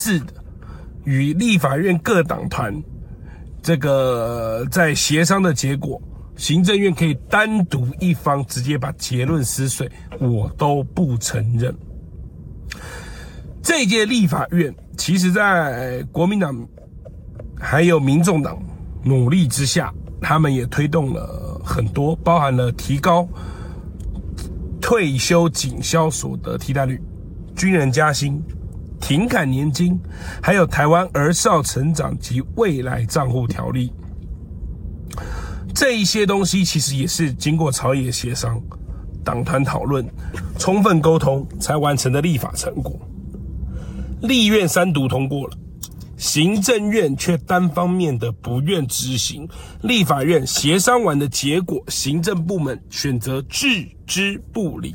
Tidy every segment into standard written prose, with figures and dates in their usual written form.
次的与立法院各党团这个在协商的结果，行政院可以单独一方直接把结论撕碎，我都不承认。这一届立法院其实在国民党还有民众党努力之下，他们也推动了很多，包含了提高退休警消所得替代率、军人加薪、停砍年金，还有台湾儿少成长及未来账户条例。这一些东西其实也是经过朝野协商、党团讨论、充分沟通才完成的立法成果。立院3读通过了，行政院却单方面的不愿执行。立法院协商完的结果，行政部门选择置之不理。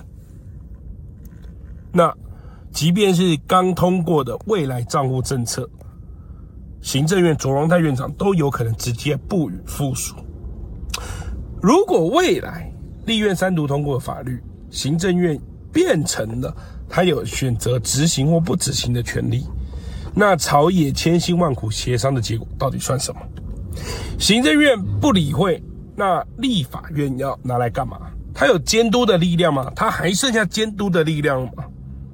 那即便是刚通过的未来账户政策，行政院卓荣泰院长都有可能直接不予附属。如果未来立院3读通过的法律，行政院变成了他有选择执行或不执行的权利，那朝野千辛万苦协商的结果到底算什么？行政院不理会，那立法院要拿来干嘛？他有监督的力量吗？他还剩下监督的力量吗？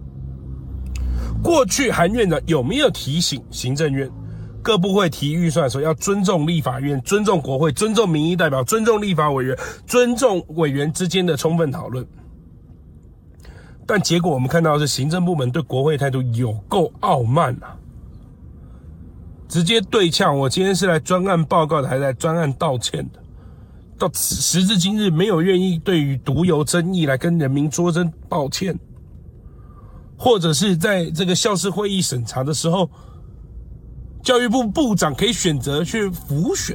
过去韩院长有没有提醒行政院各部会提预算的时候要尊重立法院、尊重国会、尊重民意代表、尊重立法委员、尊重委员之间的充分讨论？但结果我们看到的是行政部门对国会态度有够傲慢啊，直接对呛，我今天是来专案报告的，还是来专案道歉的？到时至今日，没有愿意对于独有争议来跟人民说声抱歉，或者是在这个校事会议审查的时候，教育部部长可以选择去辅选，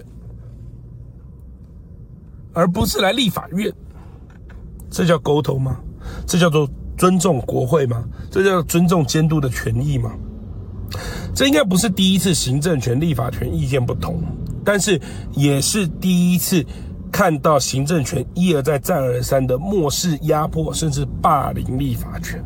而不是来立法院。这叫沟通吗？这叫做尊重国会吗？这叫尊重监督的权益吗？这应该不是第一次行政权、立法权意见不同，但是也是第一次看到行政权一而再、再而三的漠视、压迫，甚至霸凌立法权。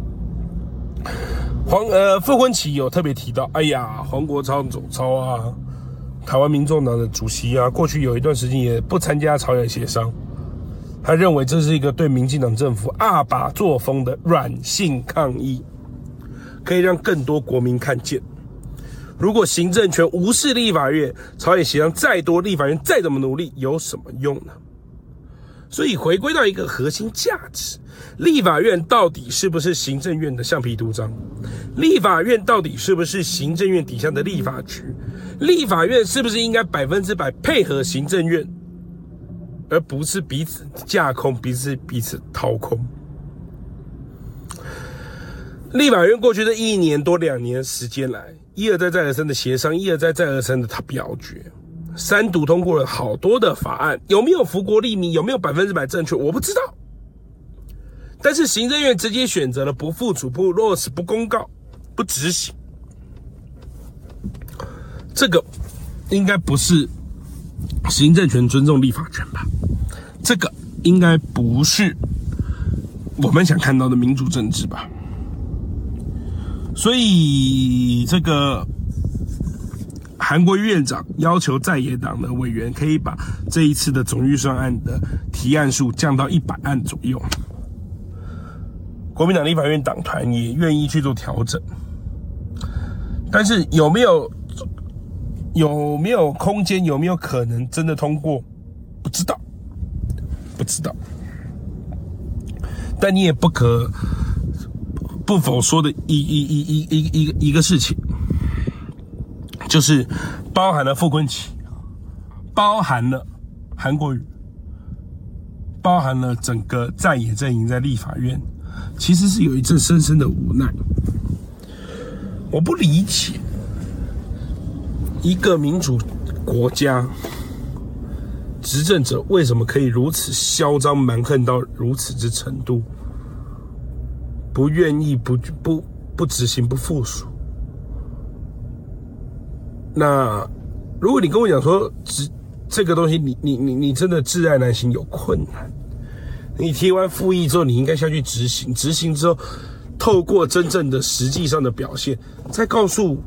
傅昆萁有特别提到，哎呀，黄国昌总召啊，台湾民众党的主席啊，过去有一段时间也不参加朝野协商。他认为这是一个对民进党政府恶把作风的软性抗议，可以让更多国民看见。如果行政权无视立法院，朝野协商再多，立法院再怎么努力，有什么用呢？所以回归到一个核心价值，立法院到底是不是行政院的橡皮图章？立法院到底是不是行政院底下的立法局？立法院是不是应该100%配合行政院，而不是彼此架空、彼此掏空？立法院过去这1年多2年时间来，一而再再而三的协商，一而再再而三的他表决，3读通过了好多的法案，有没有福国利民，有没有100%正确，我不知道。但是行政院直接选择了不附属、不落实、不公告、不执行，这个应该不是行政权尊重立法权吧？这个应该不是我们想看到的民主政治吧？所以这个韩国瑜院长要求在野党的委员可以把这一次的总预算案的提案数降到100案左右。国民党立法院党团也愿意去做调整，但是有没有空间，有没有可能真的通过，不知道。但你也不可不否说的一个事情，就是包含了傅昆萁，包含了韩国瑜，包含了整个在野阵营在立法院，其实是有一阵深深的无奈。我不理解一个民主国家执政者为什么可以如此嚣张蛮横到如此之程度，不愿意不执行不附属。那如果你跟我讲说这个东西你真的窒碍难行，有困难，你提完复议之后你应该下去执行，执行之后透过真正的实际上的表现，再告诉